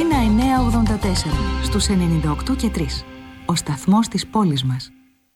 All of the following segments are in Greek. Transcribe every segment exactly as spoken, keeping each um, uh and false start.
Αθήνα εννιακόσια ογδόντα τέσσερα, στους ενενήντα οκτώ και τρία. Ο σταθμός της πόλης μας.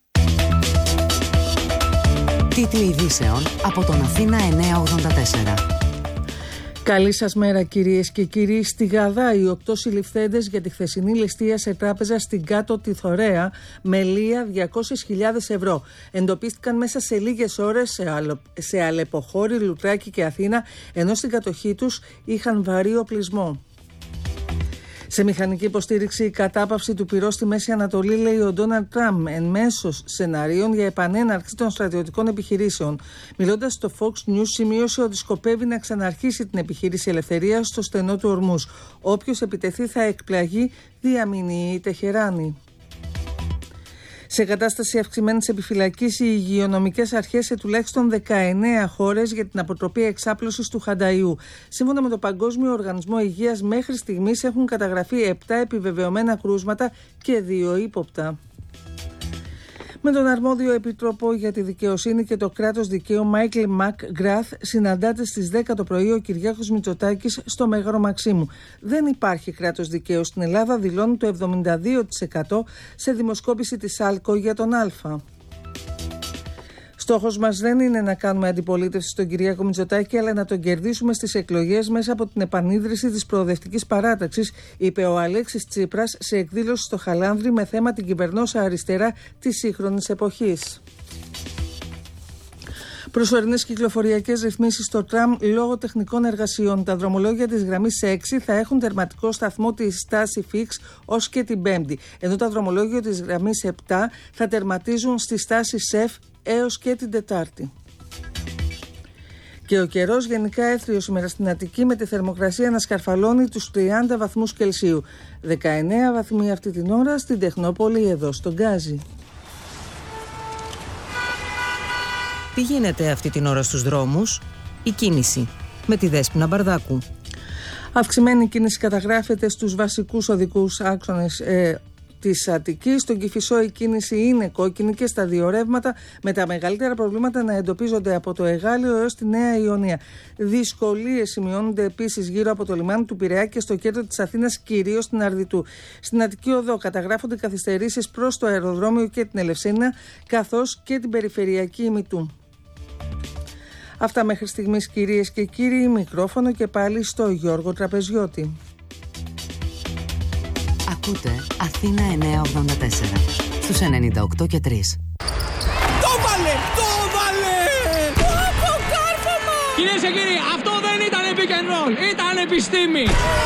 Τίτλοι ειδήσεων από τον Αθήνα εννιακόσια ογδόντα τέσσερα. Καλή σας μέρα κυρίες και κύριοι. Στη Γαδά οι οκτώ συλληφθέντες για τη χθεσινή ληστεία σε τράπεζα στην Κάτω τη Θωρέα με λία διακόσιες χιλιάδες ευρώ. Εντοπίστηκαν μέσα σε λίγες ώρες σε, αλο... σε Αλεποχώρη, Λουτράκη και Αθήνα, ενώ στην κατοχή τους είχαν βαρύ οπλισμό. Σε μηχανική υποστήριξη, η κατάπαυση του πυρός στη Μέση Ανατολή, λέει ο Ντόναλντ Τραμπ, εν μέσω σεναρίων για επανέναρξη των στρατιωτικών επιχειρήσεων. Μιλώντας στο Fox News, σημείωσε ότι σκοπεύει να ξαναρχίσει την επιχείρηση ελευθερίας στο στενό του Ορμούς. Όποιος επιτεθεί θα εκπλαγεί, διαμηνύει η Τεχεράνη. Σε κατάσταση αυξημένης επιφυλακής, οι υγειονομικές αρχές σε τουλάχιστον δεκαεννέα χώρες για την αποτροπή εξάπλωσης του χανταϊού. Σύμφωνα με το Παγκόσμιο Οργανισμό Υγείας, μέχρι στιγμής έχουν καταγραφεί επτά επιβεβαιωμένα κρούσματα και δύο ύποπτα. Με τον αρμόδιο Επίτροπο για τη Δικαιοσύνη και το Κράτος Δικαίου, Μάικλ Μακγκράθ, συναντάται στις δέκα το πρωί ο Κυριάκος Μητσοτάκης στο Μέγαρο Μαξίμου. Δεν υπάρχει κράτος δικαίου στην Ελλάδα, δηλώνει το εβδομήντα δύο τοις εκατό σε δημοσκόπηση της ΑΛΚΟ για τον Α. Στόχος μας δεν είναι να κάνουμε αντιπολίτευση στον Κυριάκο Μητσοτάκη, αλλά να τον κερδίσουμε στις εκλογές μέσα από την επανίδρυση της προοδευτικής παράταξης, είπε ο Αλέξης Τσίπρας σε εκδήλωση στο Χαλάνδρη με θέμα την κυβερνόσα αριστερά της σύγχρονης εποχής. Προσωρινές κυκλοφοριακές ρυθμίσεις στο τραμ λόγω τεχνικών εργασιών. Τα δρομολόγια της γραμμής έξι θα έχουν τερματικό σταθμό τη στάση Φίξ ως και την Πέμπτη, ενώ τα δρομολόγια της γραμμής επτά θα τερματίζουν στη στάση ΣΕΦ έως και την Τετάρτη. Και ο καιρός γενικά έθριος σήμερα στην Αττική, με τη θερμοκρασία να σκαρφαλώνει τους τριάντα βαθμούς Κελσίου. δεκαεννέα βαθμοί αυτή την ώρα στην Τεχνόπολη, εδώ στον Γκάζι. Τι γίνεται αυτή την ώρα στους δρόμους? Η κίνηση με τη Δέσποινα Μπαρδάκου. Αυξημένη κίνηση καταγράφεται στους βασικούς οδικούς άξονες ε, της Αττικής. Στον Κηφισό η κίνηση είναι κόκκινη και στα δύο ρεύματα, με τα μεγαλύτερα προβλήματα να εντοπίζονται από το Εγάλεο έως τη Νέα Ιωνία. Δυσκολίες σημειώνονται επίσης γύρω από το λιμάνι του Πειραιά και στο κέντρο της Αθήνας, κυρίως στην Αρδιτού. Στην Αττική Οδό καταγράφονται καθυστερήσεις προς το αεροδρόμιο και την Ελευσίνα, καθώς και την περιφερειακή ημιτού. Αυτά μέχρι στιγμής κυρίες και κύριοι. Μικρόφωνο και πάλι στο Γιώργο Τραπεζιώτη. Ακούτε Αθήνα εννιακόσια ογδόντα τέσσερα στους ενενήντα οκτώ και τρία. Το βάλε! Το βάλε! Το κάρφωμα! Κυρίες και κύριοι, αυτό δεν ήταν pick and roll, ήταν επιστήμη!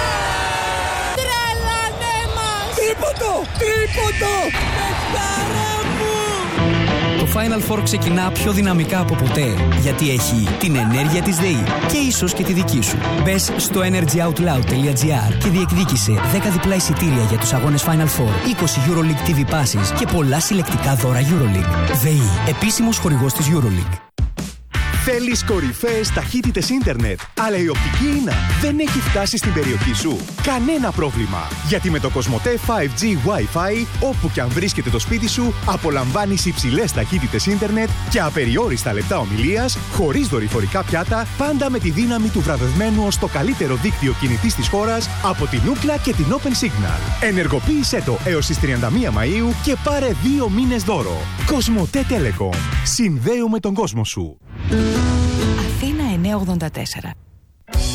Τρελανέ μας! Τρίποντο! Τρίποντο! Πεχτάρα μου! Το Final Four ξεκινά πιο δυναμικά από ποτέ, γιατί έχει την ενέργεια της ΔΕΗ και ίσως και τη δική σου. Μπες στο energy out loud τελεία gr και διεκδίκησε δέκα διπλά εισιτήρια για τους αγώνες Final Four, είκοσι EuroLeague τι βι Passes και πολλά συλλεκτικά δώρα EuroLeague. ΔΕΗ, επίσημος χορηγός της EuroLeague. Θέλεις κορυφαίες ταχύτητες ίντερνετ, αλλά η οπτική ίνα δεν έχει φτάσει στην περιοχή σου? Κανένα πρόβλημα, γιατί με το Κοσμοτέ φάιβ τζι Wi-Fi, όπου και αν βρίσκεται το σπίτι σου, απολαμβάνεις υψηλές ταχύτητες ίντερνετ και απεριόριστα λεπτά ομιλίας, χωρίς δορυφορικά πιάτα, πάντα με τη δύναμη του βραβευμένου ως το καλύτερο δίκτυο κινητής της χώρας από την Ookla και την Open Signal. Ενεργοποίησέ το έως τις τριάντα μία Μαΐου και πάρε δύο μήνες δώρο. Κοσμοτέ Telecom. Συνδέουμε τον κόσμο σου. Αθήνα εννιακόσια ογδόντα τέσσερα.